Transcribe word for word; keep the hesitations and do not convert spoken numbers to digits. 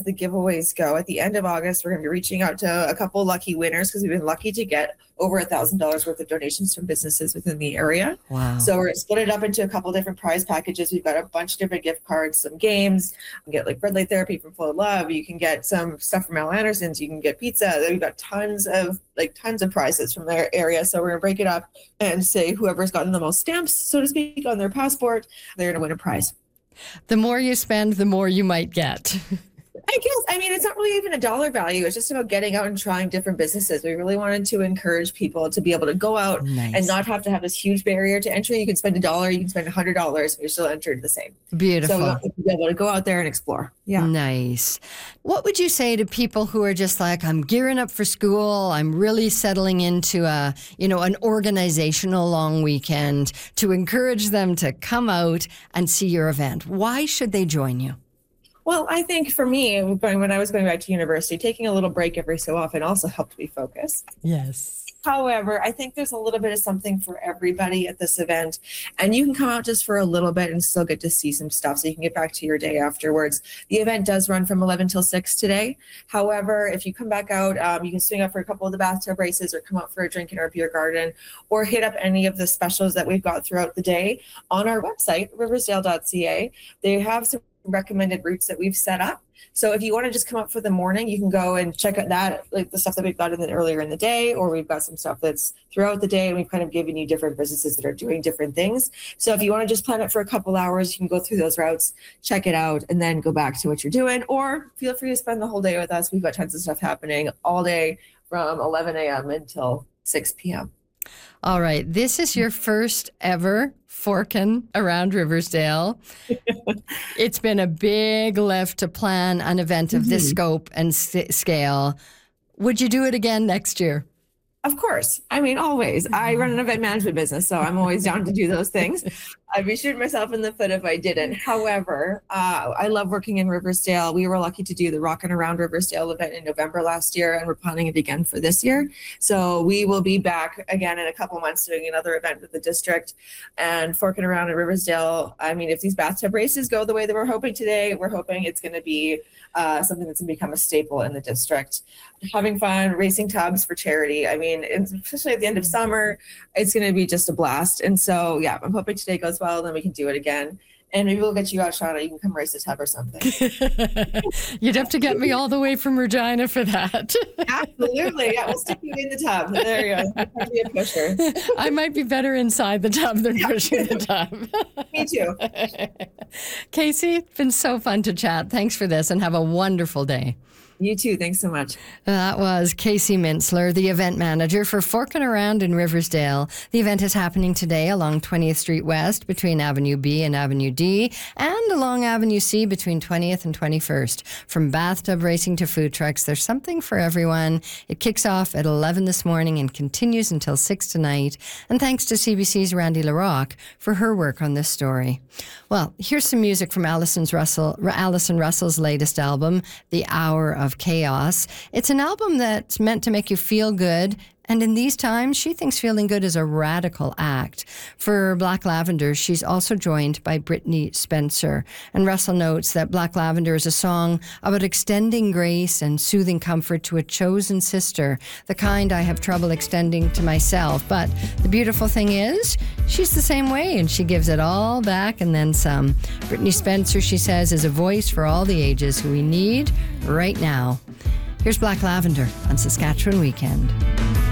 the giveaways go, at the end of August, we're going to be reaching out to a couple lucky winners because we've been lucky to get over a thousand dollars worth of donations from businesses within the area. Wow. So we're going to split it up into a couple different prize packages. We've got a bunch of different gift cards, some games. You can get like red light therapy from Flow of Love. You can get some stuff from Al Anderson's. You can get pizza. We've got tons of like tons of prizes from their area. So we're going to break it up and say whoever's gotten the most stamps, so to speak, on their passport, they're going to win a prize. The more you spend, the more you might get. I guess. I mean, it's not really even a dollar value. It's just about getting out and trying different businesses. We really wanted to encourage people to be able to go out Nice. and not have to have this huge barrier to entry. You can spend a dollar, you can spend a hundred dollars, and you're still entered the same. Beautiful. So we want people to be able to go out there and explore. Yeah. Nice. What would you say to people who are just like, I'm gearing up for school, I'm really settling into a, you know, an organizational long weekend, to encourage them to come out and see your event? Why should they join you? Well, I think for me, when I was going back to university, taking a little break every so often also helped me focus. Yes. However, I think there's a little bit of something for everybody at this event, and you can come out just for a little bit and still get to see some stuff so you can get back to your day afterwards. The event does run from eleven till six today. However, if you come back out, um, you can swing up for a couple of the bathtub races or come out for a drink in our beer garden or hit up any of the specials that we've got throughout the day on our website, riversdale dot c a. They have some recommended routes that we've set up. So if you want to just come up for the morning, you can go and check out that, like the stuff that we've got in the, earlier in the day, or we've got some stuff that's throughout the day, and we've kind of given you different businesses that are doing different things. So if you want to just plan it for a couple hours, you can go through those routes, check it out, and then go back to what you're doing, or feel free to spend the whole day with us. We've got tons of stuff happening all day from eleven a.m. until six p.m. All right. This is your first ever Forkin Around Riversdale. It's been a big lift to plan an event of this mm-hmm. scope and s- scale. Would you do it again next year? Of course. I mean, always. I run an event management business, so I'm always down to do those things. I'd be shooting myself in the foot if I didn't. However, uh, I love working in Riversdale. We were lucky to do the Rockin' Around Riversdale event in November last year, and we're planning it again for this year. So we will be back again in a couple months doing another event with the district and Forkin' Around in Riversdale. I mean, if these bathtub races go the way that we're hoping today, we're hoping it's going to be uh, something that's going to become a staple in the district. Having fun, racing tubs for charity. I mean, especially at the end of summer, it's going to be just a blast. And so, yeah, I'm hoping today goes well, then we can do it again. And maybe we'll get you out, Shauna. You can come race a tub or something. You'd have to get me all the way from Regina for that. Absolutely. Yeah, we'll stick you in the tub. There you go. I'll be a pusher. I might be better inside the tub than pushing the tub. Me too. Casey, it's been so fun to chat. Thanks for this, and have a wonderful day. You too. Thanks so much. That was Casey Mintzler, the event manager for Forkin' Around in Riversdale. The event is happening today along twentieth Street West between Avenue B and Avenue D, and along Avenue C between twentieth and twenty-first. From bathtub racing to food trucks, there's something for everyone. It kicks off at eleven this morning and continues until six tonight. And thanks to C B C's Randy LaRocque for her work on this story. Well, here's some music from Alison's Russell, Alison Russell's latest album, The Hour of Chaos. It's an album that's meant to make you feel good, and in these times, she thinks feeling good is a radical act. For Black Lavender, she's also joined by Brittany Spencer. And Russell notes that Black Lavender is a song about extending grace and soothing comfort to a chosen sister, the kind I have trouble extending to myself. But the beautiful thing is, she's the same way, and she gives it all back and then some. Brittany Spencer, she says, is a voice for all the ages who we need right now. Here's Black Lavender on Saskatchewan Weekend.